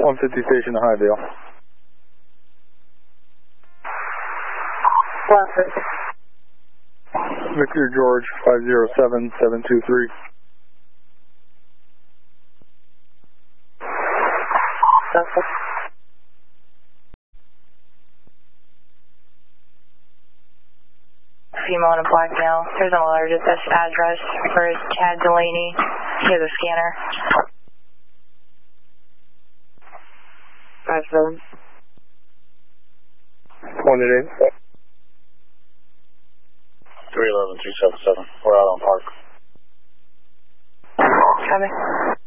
150 station to Highvale. 150. Victor George 507723. Female in a black male. There's an alert at this address for Chad Delaney. He has a scanner. 57. 188. 311-377. We're out on Park. Copy.